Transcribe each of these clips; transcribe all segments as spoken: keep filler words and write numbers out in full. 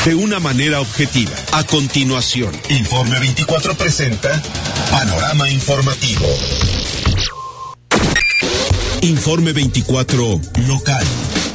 de una manera objetiva. A continuación, Informe veinticuatro presenta Panorama Informativo. Informe veinticuatro local.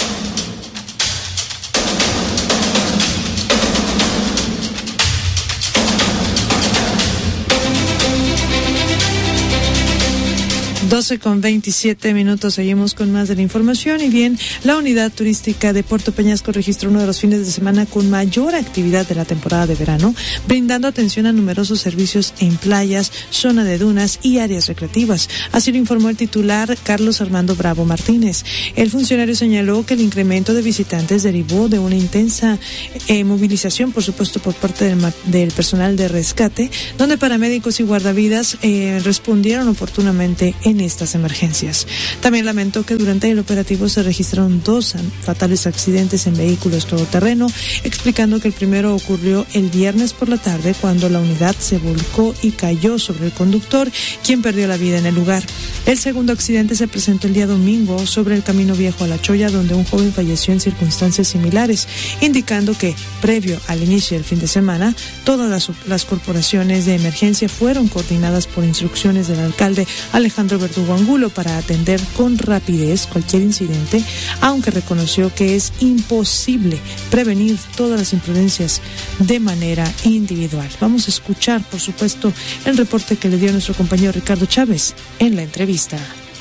doce con veintisiete minutos, seguimos con más de la información. Y bien, la unidad turística de Puerto Peñasco registró uno de los fines de semana con mayor actividad de la temporada de verano, brindando atención a numerosos servicios en playas, zona de dunas y áreas recreativas. Así lo informó el titular Carlos Armando Bravo Martínez. El funcionario señaló que el incremento de visitantes derivó de una intensa eh, movilización, por supuesto, por parte del, del personal de rescate, donde paramédicos y guardavidas eh, respondieron oportunamente en estas emergencias. También lamentó que durante el operativo se registraron dos fatales accidentes en vehículos todoterreno, explicando que el primero ocurrió el viernes por la tarde cuando la unidad se volcó y cayó sobre el conductor, quien perdió la vida en el lugar. El segundo accidente se presentó el día domingo sobre el Camino Viejo a La Choya, donde un joven falleció en circunstancias similares, indicando que, previo al inicio del fin de semana, todas las, las corporaciones de emergencia fueron coordinadas por instrucciones del alcalde Alejandro Verdugo Angulo para atender con rapidez cualquier incidente, aunque reconoció que es imposible prevenir todas las imprudencias de manera individual. Vamos a escuchar, por supuesto, el reporte que le dio nuestro compañero Ricardo Chávez en la entrevista.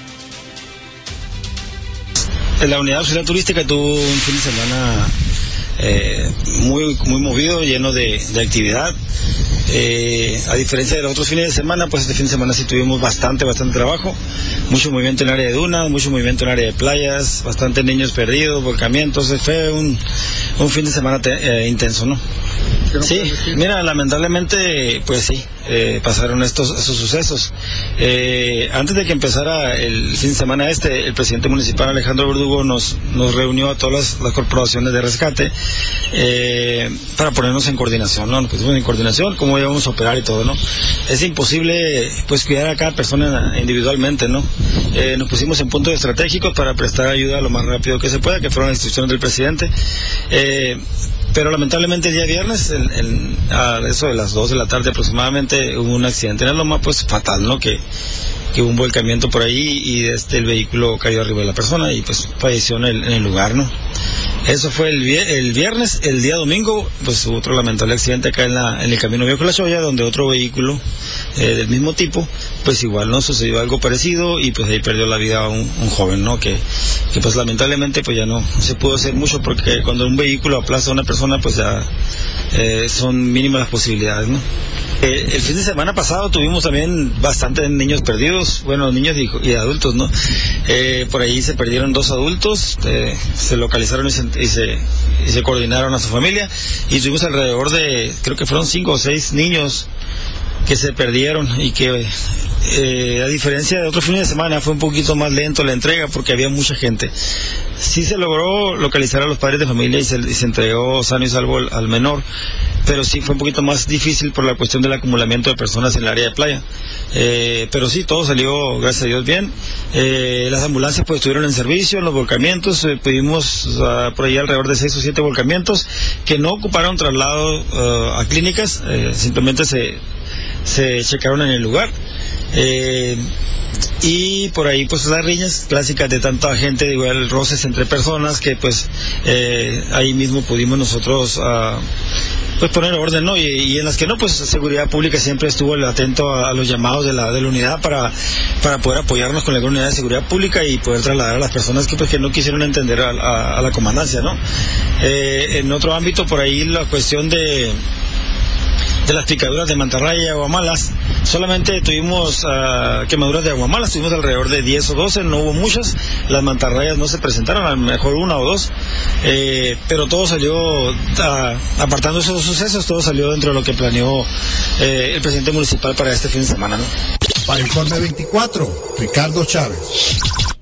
La unidad auxiliar turística tuvo un fin de semana eh, muy, muy movido, lleno de, de actividad. Eh, a diferencia de los otros fines de semana, pues este fin de semana sí tuvimos bastante, bastante trabajo, mucho movimiento en el área de dunas, mucho movimiento en el área de playas, bastantes niños perdidos, volcamientos. Fue un, un fin de semana te, eh, intenso, ¿no? Sí, mira, lamentablemente, pues sí, eh, pasaron estos, estos sucesos. Eh, antes de que empezara el fin de semana este, el presidente municipal Alejandro Verdugo nos, nos reunió a todas las, las corporaciones de rescate eh, para ponernos en coordinación, ¿no? Nos pusimos en coordinación, cómo íbamos a operar y todo, ¿no? Es imposible, pues, cuidar a cada persona individualmente, ¿no? Eh, nos pusimos en puntos estratégicos para prestar ayuda lo más rápido que se pueda, que fueron las instrucciones del presidente. Eh, Pero lamentablemente el día viernes, el, el, a eso de las dos de la tarde aproximadamente, hubo un accidente en la loma, pues fatal, ¿no? Que, que hubo un volcamiento por ahí y este, el vehículo cayó arriba de la persona y pues falleció en el, en el lugar, ¿no? Eso fue el, el viernes. El día domingo, pues hubo otro lamentable accidente acá en, la, en el Camino Viejo a La Choya, donde otro vehículo eh, del mismo tipo, pues igual no sucedió algo parecido y pues ahí perdió la vida un, un joven, ¿no? Que, que pues lamentablemente pues ya no se pudo hacer mucho, porque cuando un vehículo aplasta a una persona, pues ya eh, son mínimas las posibilidades, ¿no? Eh, el fin de semana pasado tuvimos también bastantes niños perdidos, bueno, niños y, y adultos, ¿no? Eh, por ahí se perdieron dos adultos, eh, se localizaron y se, y, se, y se coordinaron a su familia, y tuvimos alrededor de, creo que fueron cinco o seis niños que se perdieron y que... Eh, a diferencia de otros fines de semana fue un poquito más lento la entrega porque había mucha gente. Sí se logró localizar a los padres de familia y se, y se entregó sano y salvo al, al menor, pero sí fue un poquito más difícil por la cuestión del acumulamiento de personas en el área de playa. Eh, pero sí, todo salió, gracias a Dios, bien. Eh, las ambulancias pues estuvieron en servicio, en los volcamientos, eh, pudimos uh, por ahí alrededor de seis o siete volcamientos que no ocuparon traslado uh, a clínicas, eh, simplemente se, se checaron en el lugar. Eh, y por ahí pues las riñas clásicas de tanta gente, de igual roces entre personas, que pues eh, ahí mismo pudimos nosotros uh, pues poner orden, ¿no? Y, y en las que no, pues seguridad pública siempre estuvo atento a, a los llamados de la de la unidad para para poder apoyarnos con la unidad de seguridad pública y poder trasladar a las personas que pues que no quisieron entender a, a, a la comandancia, ¿no? Eh, en otro ámbito, por ahí la cuestión de de las picaduras de mantarraya y aguamalas, solamente tuvimos uh, quemaduras de aguamalas, tuvimos alrededor de diez o doce, no hubo muchas, las mantarrayas no se presentaron, a lo mejor una o dos, eh, pero todo salió, uh, apartando esos sucesos, todo salió dentro de lo que planeó eh, el presidente municipal para este fin de semana, ¿no? Para Informe veinticuatro, Ricardo Chávez.